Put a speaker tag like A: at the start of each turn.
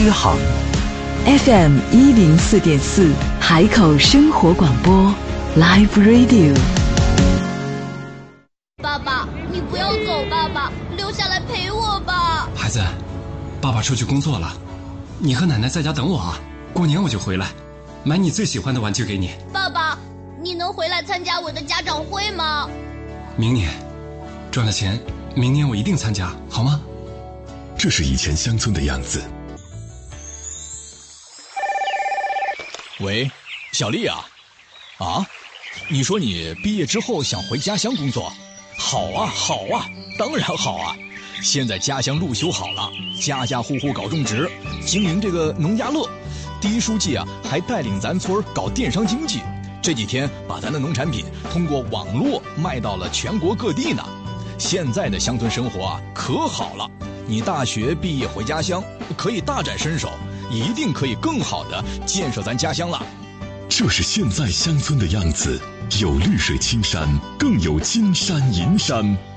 A: 支行。FM 104.4海口生活广播 Live Radio。
B: 爸爸，你不要走，爸爸，留下来陪我吧。
C: 孩子，爸爸出去工作了，你和奶奶在家等我啊。过年我就回来，买你最喜欢的玩具给你。
B: 爸爸，你能回来参加我的家长会吗？
C: 明年赚了钱，明年我一定参加，好吗？
D: 这是以前乡村的样子。
E: 喂，小丽啊，你说你毕业之后想回家乡工作？好啊，当然好啊！现在家乡路修好了，家家户户搞种植，经营这个农家乐。第一书记啊，还带领咱村搞电商经济，这几天把咱的农产品通过网络卖到了全国各地呢。现在的乡村生活啊，可好了！你大学毕业回家乡，可以大展身手，一定可以更好的建设咱家乡了。
D: 这是现在乡村的样子，有绿水青山，更有金山银山。